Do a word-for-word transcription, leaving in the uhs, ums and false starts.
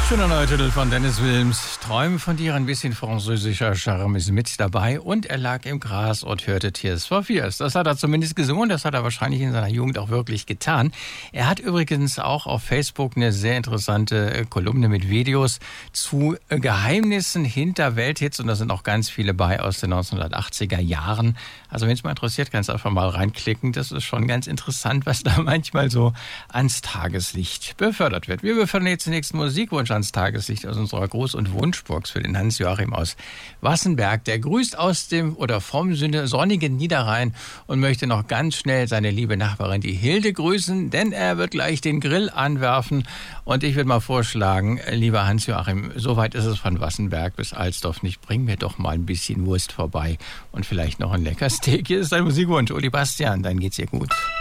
Schöner neuer Titel von Dennis Wilms. Träume von dir, ein bisschen französischer Charme ist mit dabei. Und er lag im Gras und hörte Tears for Fears. Das hat er zumindest gesungen. Das hat er wahrscheinlich in seiner Jugend auch wirklich getan. Er hat übrigens auch auf Facebook eine sehr interessante Kolumne mit Videos zu Geheimnissen hinter Welthits. Und da sind auch ganz viele bei aus den neunzehnhundertachtziger Jahren. Also wenn es mal interessiert, kannst du einfach mal reinklicken. Das ist schon ganz interessant, was da manchmal so ans Tageslicht befördert wird. Wir befördern jetzt den nächsten Musikwunsch ans Tageslicht aus unserer Groß- und Wunschbox für den Hans-Joachim aus Wassenberg. Der grüßt aus dem oder vom sonnigen Niederrhein und möchte noch ganz schnell seine liebe Nachbarin, die Hilde, grüßen, denn er wird gleich den Grill anwerfen. Und ich würde mal vorschlagen, lieber Hans-Joachim, so weit ist es von Wassenberg bis Alsdorf nicht. Bring mir doch mal ein bisschen Wurst vorbei und vielleicht noch ein lecker Steak. Hier ist dein Musikwunsch. Uli Bastian, dann geht's dir gut.